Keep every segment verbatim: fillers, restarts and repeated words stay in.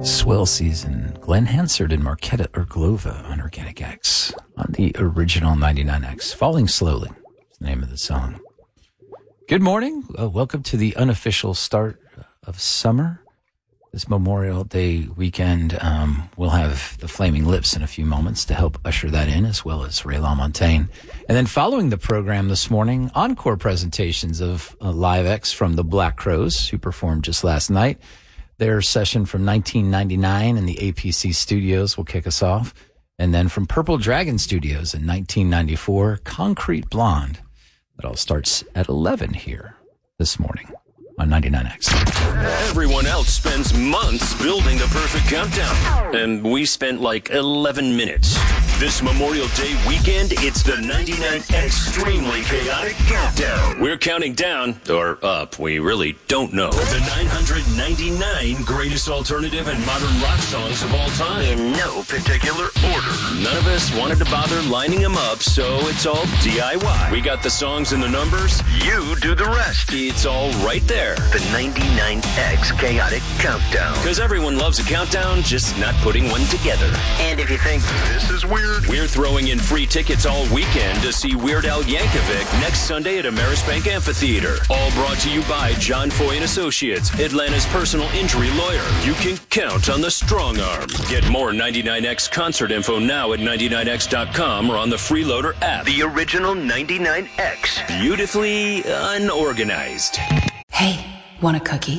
Swell season. Glenn Hansard and Marketa Erglova on Organic X on the original ninety-nine X. Falling Slowly is the name of the song. Good morning. Uh, welcome to the unofficial start of summer. This Memorial Day weekend, um, we'll have the Flaming Lips in a few moments to help usher that in, as well as Ray LaMontagne. And then following the program this morning, encore presentations of uh, Live X from the Black Crowes, who performed just last night. Their session from nineteen ninety-nine in the A P C studios will kick us off. And then from Purple Dragon Studios in nineteen ninety-four, Concrete Blonde. That all starts at eleven here this morning on ninety-nine X. Everyone else spends months building the perfect countdown, and we spent like eleven minutes. This Memorial Day weekend, it's the ninety-nine Extremely Chaotic Countdown. We're counting down, or up, we really don't know, the nine hundred ninety-nine greatest alternative and modern rock songs of all time. In no particular order. None of us wanted to bother lining them up, so it's all D I Y. We got the songs and the numbers. You do the rest. It's all right there. The ninety-nine X Chaotic Countdown. Because everyone loves a countdown, just not putting one together. And if you think this is weird, we're throwing in free tickets all weekend to see Weird Al Yankovic next Sunday at Amerisbank Amphitheater. All brought to you by John Foy and Associates, Atlanta's personal injury lawyer. You can count on the strong arm. Get more ninety-nine X concert info now at ninety-nine X dot com or on the Freeloader app. The original ninety-nine X. Beautifully unorganized. Hey, want a cookie?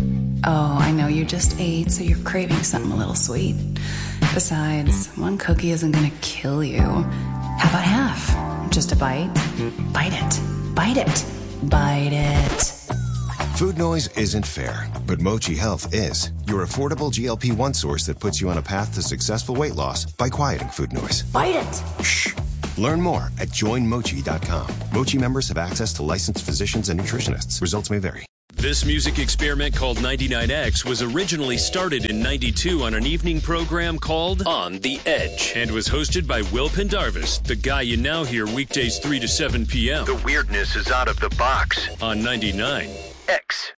Oh, I know you just ate, so you're craving something a little sweet. Besides, one cookie isn't gonna kill you. How about half? Just a bite? Bite it. Bite it. Bite it. Food noise isn't fair, but Mochi Health is. Your affordable G L P one source that puts you on a path to successful weight loss by quieting food noise. Bite it. Shh. Learn more at join mochi dot com. Mochi members have access to licensed physicians and nutritionists. Results may vary. This music experiment called ninety-nine X was originally started in ninety-two on an evening program called On the Edge and was hosted by Will Pendarvis, the guy you now hear weekdays three to seven p.m. The weirdness is out of the box. On ninety-nine X.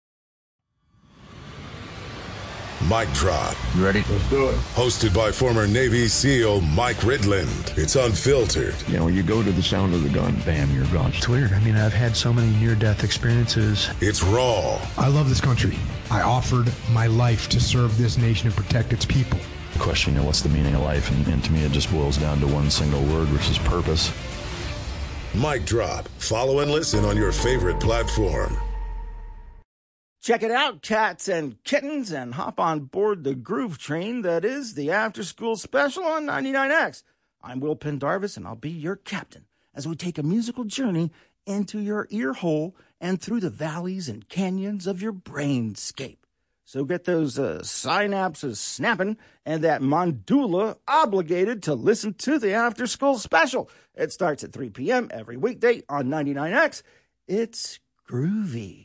Mic Drop. You ready? Let's do it. Hosted by former Navy SEAL Mike Ridland. It's unfiltered. You know, you go to the sound of the gun, bam, you're gone. It's weird. I mean, I've had so many near-death experiences. It's raw. I love this country. I offered my life to serve this nation and protect its people. The question, you know, what's the meaning of life? And, and to me, it just boils down to one single word, which is purpose. Mic Drop. Follow and listen on your favorite platform. Check it out, cats and kittens, and hop on board the groove train that is the after-school special on ninety-nine X. I'm Will Pendarvis, and I'll be your captain as we take a musical journey into your ear hole and through the valleys and canyons of your brainscape. So get those uh, synapses snapping and that mandula obligated to listen to the after-school special. It starts at three p.m. every weekday on ninety-nine X. It's groovy.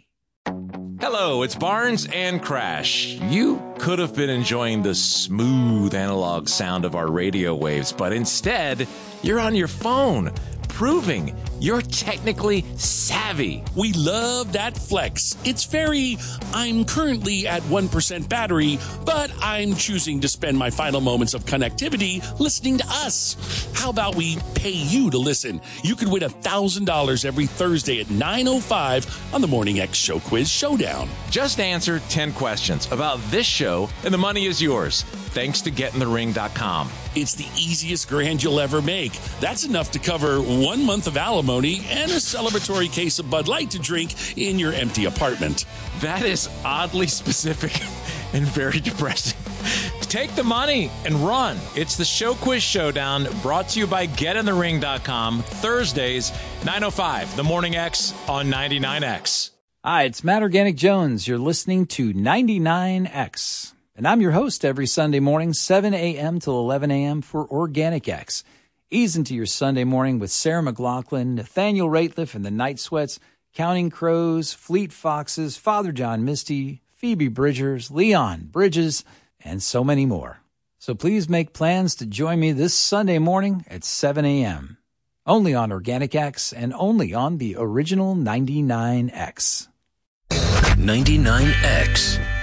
Hello, it's Barnes and Crash. You could have been enjoying the smooth analog sound of our radio waves, but instead, you're on your phone, proving you're technically savvy. We love that flex. It's very, I'm currently at one percent battery, but I'm choosing to spend my final moments of connectivity listening to us. How about we pay you to listen? You could win one thousand dollars every Thursday at nine oh five on the Morning X Show Quiz Showdown. Just answer ten questions about this show, and the money is yours, thanks to get in the ring dot com. It's the easiest grand you'll ever make. That's enough to cover one month of alimony and a celebratory case of Bud Light to drink in your empty apartment. That is oddly specific and very depressing. Take the money and run. It's the Show Quiz Showdown, brought to you by get in the ring dot com, Thursdays, nine oh five, The Morning X on ninety-nine X. Hi, it's Matt Organic Jones. You're listening to ninety-nine X. And I'm your host every Sunday morning, seven a.m. till eleven a.m. for Organic X. Ease into your Sunday morning with Sarah McLachlan, Nathaniel Rateliff and the Night Sweats, Counting Crows, Fleet Foxes, Father John Misty, Phoebe Bridgers, Leon Bridges, and so many more. So please make plans to join me this Sunday morning at seven a.m. Only on Organic X and only on the original ninety-nine X. ninety-nine X.